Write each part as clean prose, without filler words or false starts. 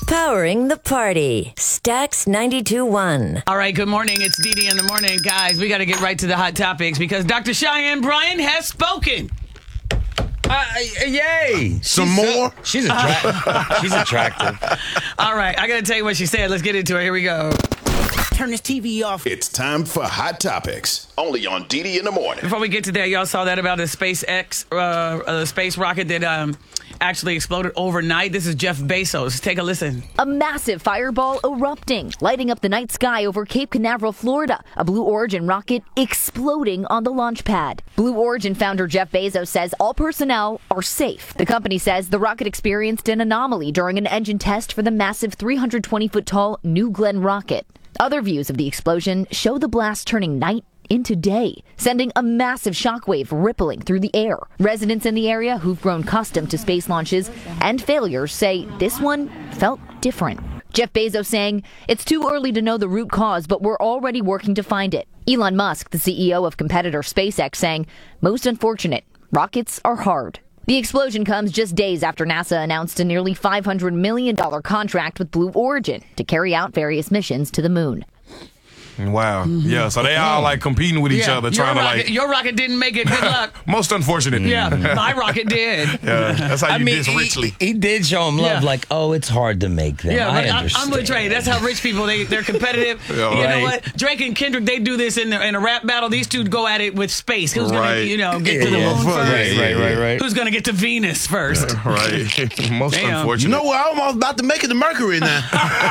Powering the party. Stax 92.1. All right, good morning. It's Dee Dee in the morning. Guys, we got to get right to the hot topics because Dr. Cheyenne Bryan has spoken. Yay! Some more? She's attractive. All right, I got to tell you what she said. Let's get into it. Here we go. Turn this TV off. It's time for Hot Topics, only on Dee Dee in the morning. Before we get to that, y'all saw that about the SpaceX space rocket that actually exploded overnight. This is Jeff Bezos. Take a listen. A massive fireball erupting, lighting up the night sky over Cape Canaveral, Florida. A Blue Origin rocket exploding on the launch pad. Blue Origin founder Jeff Bezos says all personnel are safe. The company says the rocket experienced an anomaly during an engine test for the massive 320-foot tall New Glenn rocket. Other views of the explosion show the blast turning night into day, sending a massive shockwave rippling through the air. Residents in the area who've grown accustomed to space launches and failures say this one felt different. Jeff Bezos saying, it's too early to know the root cause, but we're already working to find it. Elon Musk, the CEO of competitor SpaceX, saying, most unfortunate, rockets are hard. The explosion comes just days after NASA announced a nearly $500 million contract with Blue Origin to carry out various missions to the moon. Wow. Yeah, so they all like competing with each other, trying to like... Your rocket didn't make it. Good luck. Most unfortunate. Yeah, my rocket did. Yeah, that's how you diss richly. He did show him love, like, oh, it's hard to make them. Yeah, I understand. I'm with Trey. That's how rich people, they're competitive. Yeah, you right. know what? Drake and Kendrick, they do this in a rap battle. These two go at it with space. Who's going to, get to the moon first? Right. Who's going to get to Venus first? Right. Most unfortunate. You know what? I'm almost about to make it to Mercury now.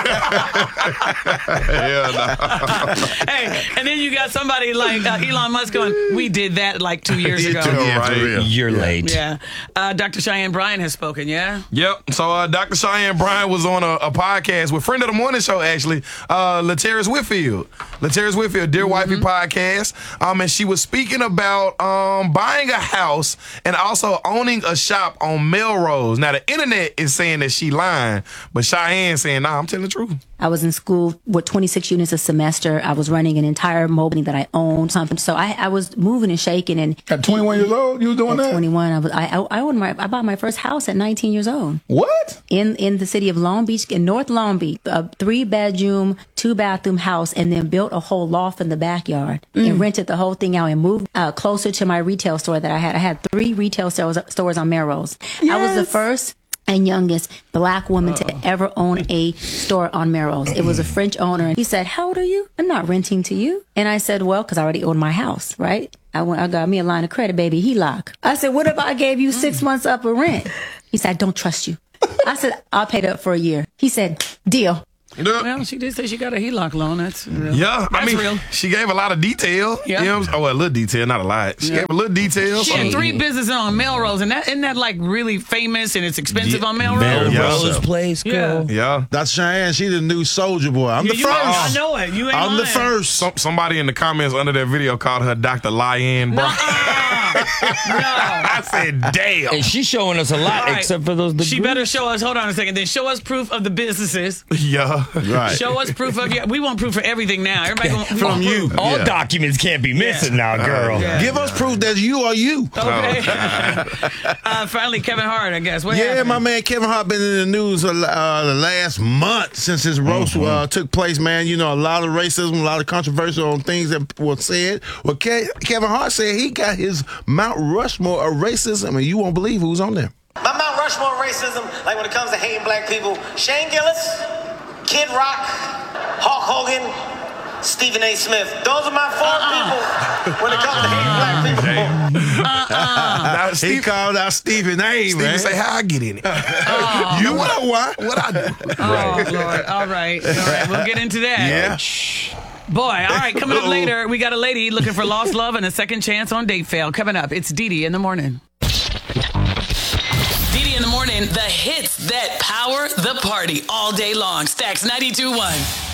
Hey, and then you got somebody like Elon Musk going, we did that like 2 years ago. You're late. Yeah. Dr. Cheyenne Bryan has spoken, yeah? Yep. So Dr. Cheyenne Bryan was on a podcast with friend of the morning show, actually, Latarius Whitfield. Latarius Whitfield, Dear Wifey podcast. And she was speaking about buying a house and also owning a shop on Melrose. Now, the internet is saying that she lying, but Cheyenne saying, nah, I'm telling the truth. I was in school with 26 units a semester. I was running an entire mobile that I owned. Something. So I was moving and shaking. And at 21 years old, you was doing that? 21. I bought my first house at 19 years old. What? In the city of Long Beach, in North Long Beach, a 3-bedroom, 2-bathroom house, and then built a whole loft in the backyard and rented the whole thing out and moved closer to my retail store that I had. I had 3 retail stores on Melrose. Yes. I was the first and youngest black woman to ever own a store on Melrose. It was a French owner. And he said, how old are you? I'm not renting to you. And I said, well, because I already owned my house, right? I got me a line of credit, baby, HELOC. I said, what if I gave you 6 months up of rent? He said, I don't trust you. I said, I'll pay it up for a year. He said, deal. Well, she did say she got a HELOC loan. That's real. Yeah, That's real. She gave a lot of detail. Yeah. You know what I'm saying? Oh, a little detail, not a lot. She gave a little detail. She had 3 businesses on Melrose, and isn't that like really famous and it's expensive on Melrose? Melrose Place, girl. Yeah. That's Cheyenne. She's the new soldier boy. I'm the first. I know it. You ain't I'm lying. the first. Somebody in the comments under that video called her Dr. Liane Bryan. No. I said, damn. And she's showing us a lot, Right. except for those degrees. She better show us, hold on a second, then show us proof of the businesses. Yeah. Right. Show us proof of, we want proof for everything now. Everybody gonna, From you. All documents can't be missing now, girl. Give us proof that you are you. Okay. Finally, Kevin Hart, I guess. What Yeah, happened? my man Kevin Hart been in the news the last month since his roast took place, man. You know, a lot of racism, a lot of controversy on things that were said. Well, Kevin Hart said he got his Mount Rushmore of racism, and you won't believe who's on there. My Mount Rushmore of racism, like when it comes to hating black people, Shane Gillis, Kid Rock, Hulk Hogan, Stephen A. Smith. Those are my 4 people when it comes to hating black people. Now, He called out Stephen A. Stephen man. say, how I get in it? You know why? What I do? Oh, Lord. All right. We'll get into that. Yeah. Boy, all right. Coming up later, we got a lady looking for lost love and a second chance on date fail. Coming up, it's Dee Dee in the morning. Dee Dee in the morning, the hits that power the party all day long. Stax 92.1.